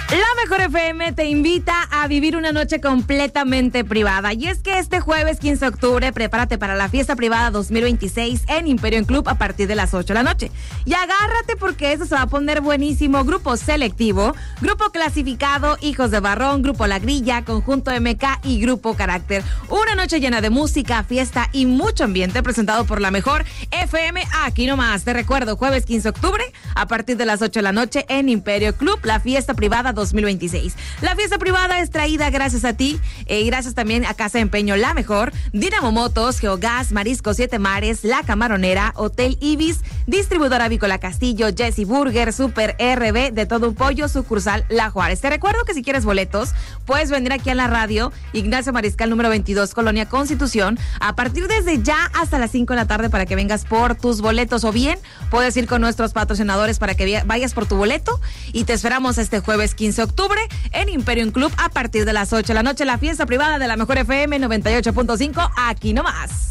La Mejor FM te invita a vivir una noche completamente privada. Y es que este jueves 15 de octubre, prepárate para la fiesta privada 2026 en Imperium Club a partir de las 8 de la noche. Y agárrate porque eso se va a poner buenísimo. Grupo Selectivo, Grupo Clasificado, Hijos de Barrón, Grupo La Grilla, Conjunto MK y Grupo Carácter. Una noche llena de música, fiesta y mucho ambiente presentado por La Mejor FM aquí nomás. Te recuerdo, jueves 15 de octubre a partir de las 8 de la noche en Imperium Club, la fiesta privada 2026. La fiesta privada es traída gracias a ti y gracias también a Casa de Empeño La Mejor, Dinamo Motos, Geogas, Marisco Siete Mares, La Camaronera, Hotel Ibis, Distribuidora Avícola Castillo, Jesse Burger, Super RB, De Todo Un Pollo, sucursal La Juárez. Te recuerdo que si quieres boletos, puedes venir aquí a la radio, Ignacio Mariscal número 22, Colonia Constitución, a partir desde ya hasta las 5 de la tarde para que vengas por tus boletos, o bien puedes ir con nuestros patrocinadores para que vayas por tu boleto, y te esperamos este jueves 15 de octubre en Imperium Club a partir de las 8 de la noche, la fiesta privada de La Mejor FM 98.5 aquí nomás.